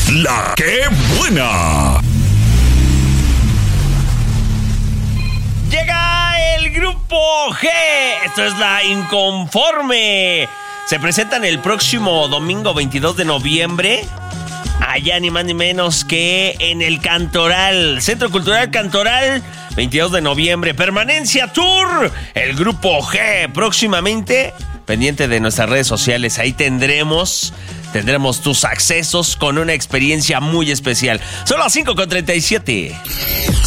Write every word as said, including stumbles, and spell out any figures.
La que buena. Llega el Grupo G. Esto es La Inconforme. Se presentan el próximo domingo veintidós de noviembre. Allá ni más ni menos que en el Cantoral, Centro Cultural Cantoral, veintidós de noviembre. Permanencia Tour. El Grupo G. Próximamente, pendiente de nuestras redes sociales. Ahí tendremos... Tendremos tus accesos con una experiencia muy especial. Son las cinco con treinta y siete.